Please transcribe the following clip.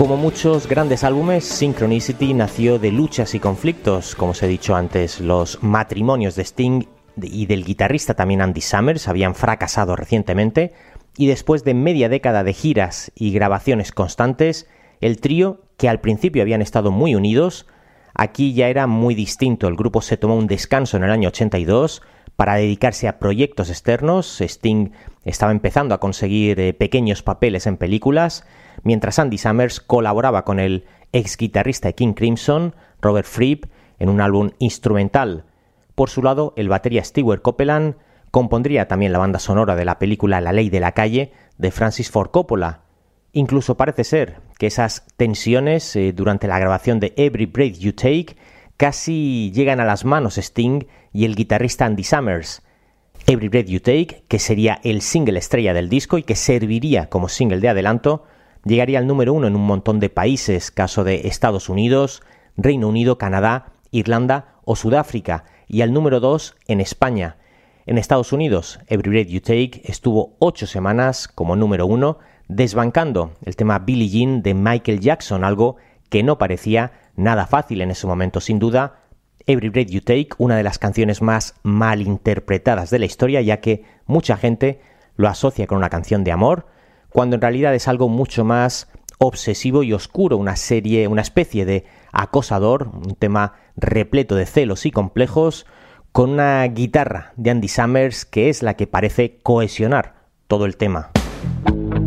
Como muchos grandes álbumes, Synchronicity nació de luchas y conflictos. Como os he dicho antes, los matrimonios de Sting y del guitarrista también Andy Summers habían fracasado recientemente, y después de media década de giras y grabaciones constantes, el trío, que al principio habían estado muy unidos, aquí ya era muy distinto. El grupo se tomó un descanso en el año 82 para dedicarse a proyectos externos. Sting estaba empezando a conseguir pequeños papeles en películas, mientras Andy Summers colaboraba con el ex guitarrista de King Crimson, Robert Fripp, en un álbum instrumental. Por su lado, el batería Stewart Copeland compondría también la banda sonora de la película La Ley de la Calle de Francis Ford Coppola. Incluso parece ser que esas tensiones durante la grabación de Every Breath You Take casi llegan a las manos Sting y el guitarrista Andy Summers. Every Breath You Take, que sería el single estrella del disco y que serviría como single de adelanto, llegaría al número 1 en un montón de países, caso de Estados Unidos, Reino Unido, Canadá, Irlanda o Sudáfrica, y al número 2 en España. En Estados Unidos, Every Breath You Take estuvo 8 semanas como número 1, desbancando el tema Billie Jean de Michael Jackson, algo que no parecía nada fácil en ese momento. Sin duda, Every Breath You Take, una de las canciones más mal interpretadas de la historia, ya que mucha gente lo asocia con una canción de amor, cuando en realidad es algo mucho más obsesivo y oscuro, una especie de acosador, un tema repleto de celos y complejos, con una guitarra de Andy Summers que es la que parece cohesionar todo el tema.